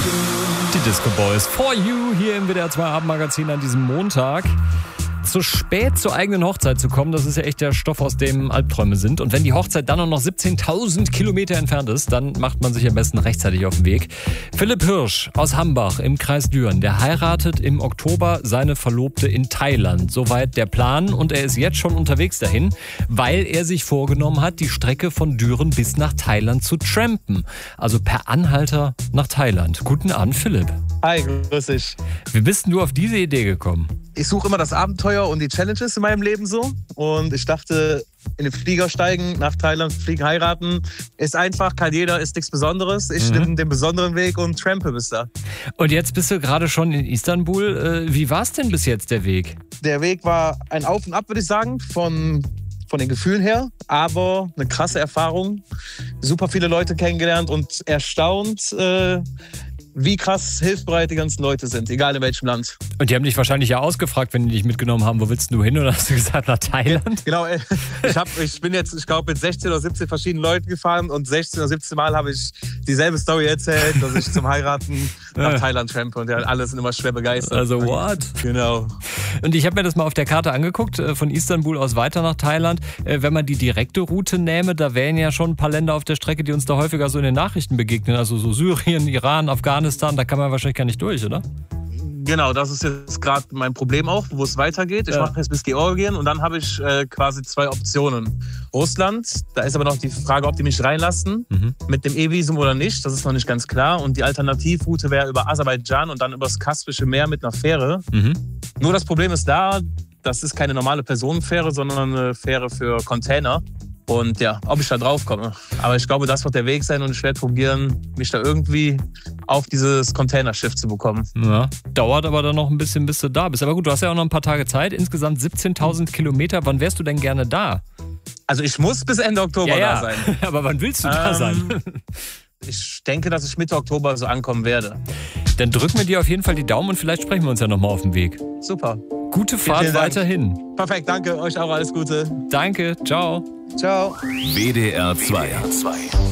Die Disco Boys for you hier im WDR 2 Abendmagazin an diesem Montag. Zu spät zur eigenen Hochzeit zu kommen, das ist ja echt der Stoff, aus dem Albträume sind. Und wenn die Hochzeit dann noch 17.000 Kilometer entfernt ist, dann macht man sich am besten rechtzeitig auf den Weg. Philipp Hirsch aus Hambach im Kreis Düren, der heiratet im Oktober seine Verlobte in Thailand. Soweit der Plan und er ist jetzt schon unterwegs dahin, weil er sich vorgenommen hat, die Strecke von Düren bis nach Thailand zu trampen. Also per Anhalter nach Thailand. Guten Abend, Philipp. Hi, grüß dich. Wie bist denn du auf diese Idee gekommen? Ich suche immer das Abenteuer und die Challenges in meinem Leben so. Und ich dachte, in den Flieger steigen, nach Thailand fliegen, heiraten, ist einfach, kann jeder, ist nichts Besonderes. Ich nehme den besonderen Weg und trampe bis da. Und jetzt bist du gerade schon in Istanbul. Wie war es denn bis jetzt, der Weg? Der Weg war ein Auf und Ab, würde ich sagen, von den Gefühlen her. Aber eine krasse Erfahrung. Super viele Leute kennengelernt und erstaunt, wie krass hilfsbereit die ganzen Leute sind, egal in welchem Land. Und die haben dich wahrscheinlich ja ausgefragt, wenn die dich mitgenommen haben, wo willst du hin? Oder hast du gesagt, nach Thailand? Genau, ich bin jetzt, ich glaube, mit 16 oder 17 verschiedenen Leuten gefahren und 16 oder 17 Mal habe ich dieselbe Story erzählt, dass ich zum Heiraten nach Thailand trampe und ja, alle sind immer schwer begeistert. Also what? Genau. Und ich habe mir das mal auf der Karte angeguckt, von Istanbul aus weiter nach Thailand. Wenn man die direkte Route nähme, da wären ja schon ein paar Länder auf der Strecke, die uns da häufiger so in den Nachrichten begegnen. Also so Syrien, Iran, Afghanistan, da kann man wahrscheinlich gar nicht durch, oder? Genau, das ist jetzt gerade mein Problem auch, wo es weitergeht. Ich mache jetzt bis Georgien und dann habe ich quasi zwei Optionen. Russland, da ist aber noch die Frage, ob die mich reinlassen, mit dem E-Visum oder nicht. Das ist noch nicht ganz klar. Und die Alternativroute wäre über Aserbaidschan und dann über das Kaspische Meer mit einer Fähre. Nur das Problem ist da, das ist keine normale Personenfähre, sondern eine Fähre für Container. Und ja, ob ich da drauf komme. Aber ich glaube, das wird der Weg sein und ich werde probieren, mich da irgendwie auf dieses Containerschiff zu bekommen. Ja, dauert aber dann noch ein bisschen, bis du da bist. Aber gut, du hast ja auch noch ein paar Tage Zeit. Insgesamt 17.000 Kilometer. Wann wärst du denn gerne da? Also ich muss bis Ende Oktober da sein. Aber wann willst du da sein? Ich denke, dass ich Mitte Oktober so ankommen werde. Dann drücken wir dir auf jeden Fall die Daumen und vielleicht sprechen wir uns ja nochmal auf dem Weg. Super. Gute Fahrt vielen Dank. Weiterhin. Perfekt, danke. Euch auch alles Gute. Danke, ciao. Ciao. WDR 2.